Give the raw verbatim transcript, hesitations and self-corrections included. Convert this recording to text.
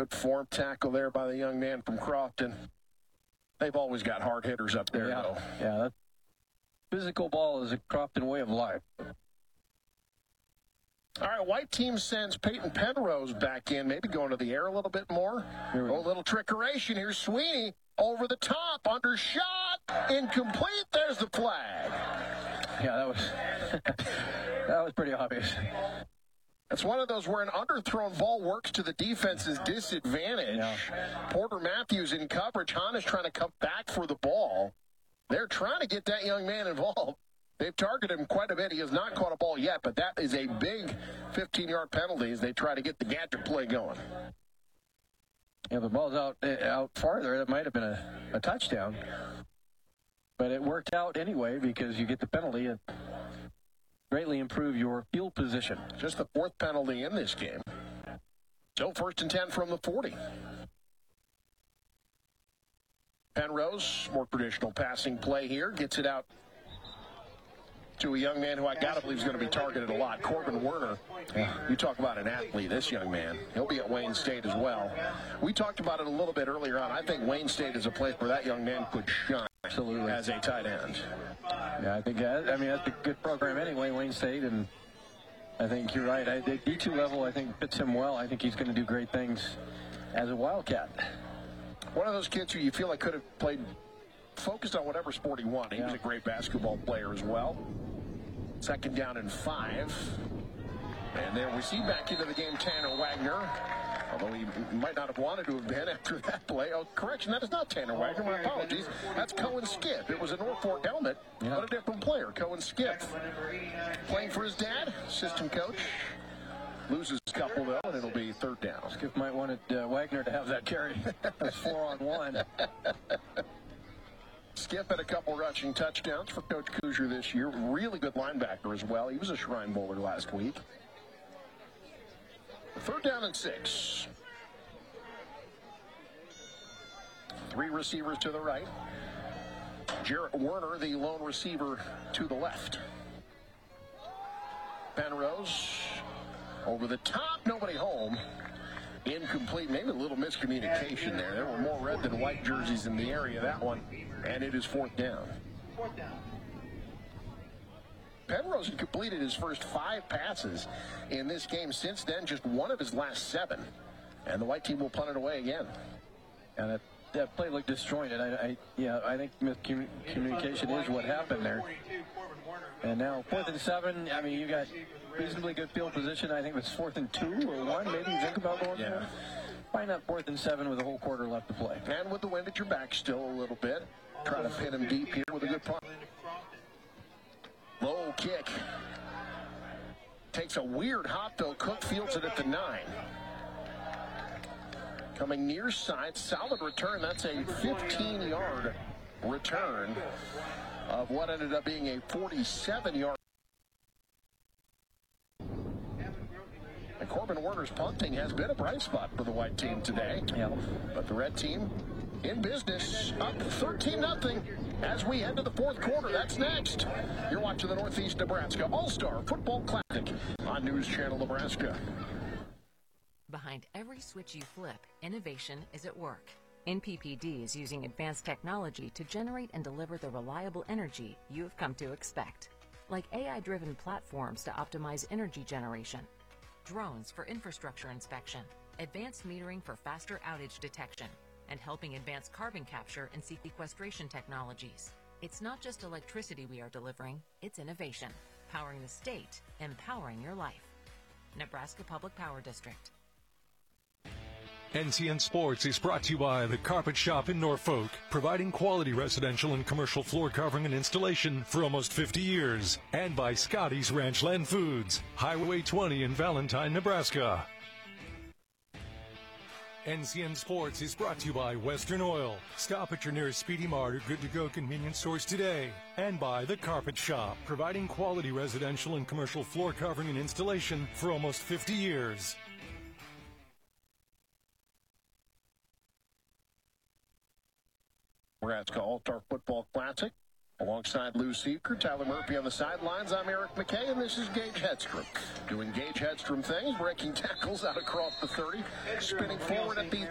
Good form tackle there by the young man from Crofton. They've always got hard hitters up there, yeah, though. Yeah, that physical ball is a Crofton way of life. All right, white team sends Peyton Penrose back in, maybe going to the air a little bit more. A little trickeration here. Sweeney over the top, undershot, incomplete. There's the flag. Yeah, that was that was pretty obvious. It's one of those where an underthrown ball works to the defense's disadvantage. Yeah. Porter Matthews in coverage. Hana's trying to come back for the ball. They're trying to get that young man involved. They've targeted him quite a bit. He has not caught a ball yet, but that is a big fifteen-yard penalty as they try to get the gadget play going. Yeah, the ball's out out farther. It might have been a, a touchdown. But it worked out anyway because you get the penalty and greatly improve your field position. Just the fourth penalty in this game. So first and ten from the forty. Penrose, more traditional passing play here, gets it out to a young man who I got to believe is going to be targeted a lot, Corbin Werner. Yeah. You talk about an athlete, this young man. He'll be at Wayne State as well. We talked about it a little bit earlier on. I think Wayne State is a place where that young man could shine. Absolutely. As a tight end. Yeah, I think, I mean, that's a good program anyway, Wayne State, and I think you're right. I, the D two level, I think, fits him well. I think he's going to do great things as a Wildcat. One of those kids who you feel like could have played, focused on whatever sport he wanted. He yeah. was a great basketball player as well. Second down and five. And then we see back into the game Tanner Wagner. Although he might not have wanted to have been after that play. Oh, correction, that is not Tanner Wagner. My apologies. That's Cohen Skip. It was a Norfolk helmet, yeah. but a different player, Cohen Skip. Playing for his dad, assistant coach. Loses a couple, though, and it'll be third down. Skip might want uh, Wagner to have that carry. That's four on one. Skip had a couple rushing touchdowns for Coach Kuzier this year. Really good linebacker as well. He was a Shrine Bowler last week. Third down and six. Three receivers to the right. Jarrett Werner, the lone receiver, to the left. Penrose over the top, nobody home. Incomplete, maybe a little miscommunication there. There were more red than white jerseys in the area, that one. And it is fourth down. Fourth down. Penrose had completed his first five passes in this game. Since then, just one of his last seven. And the white team will punt it away again. And that, that play looked disjointed. I, I, yeah, I think miscommunication is what happened there. And now fourth and seven. I mean, you got reasonably good field position. I think it was fourth and two or one. Maybe you think about going yeah. for it. Why not fourth and seven with a whole quarter left to play? And with the wind at your back still a little bit. Try to pin him deep here with a good punt. Low kick. Takes a weird hop, though. Cook fields it at the nine. Coming near side. Solid return. That's a fifteen-yard return of what ended up being a forty-seven-yard. And Corbin Werner's punting has been a bright spot for the white team today. Yeah. But the red team in business, up thirteen nothing as we head to the fourth quarter. That's next. You're watching the Northeast Nebraska All-Star Football Classic on News Channel Nebraska. Behind every switch you flip, innovation is at work. N P P D is using advanced technology to generate and deliver the reliable energy you've come to expect, like A I-driven platforms to optimize energy generation, drones for infrastructure inspection, advanced metering for faster outage detection, and helping advance carbon capture and sequestration technologies. It's not just electricity we are delivering, it's innovation, powering the state, empowering your life. Nebraska Public Power District. N C N Sports is brought to you by The Carpet Shop in Norfolk, providing quality residential and commercial floor covering and installation for almost fifty years. And by Scotty's Ranchland Foods, Highway twenty in Valentine, Nebraska. N C N Sports is brought to you by Western Oil. Stop at your nearest Speedy Mart or good-to-go convenience stores today. And by The Carpet Shop, providing quality residential and commercial floor covering and installation for almost fifty years. Nebraska All-Star Football Classic Alongside Lou Seeker, Tyler Murphy on the sidelines, I'm Eric McKay, and this is Gage Hedstrom. Doing Gage Hedstrom things, breaking tackles out across the thirty, spinning forward at the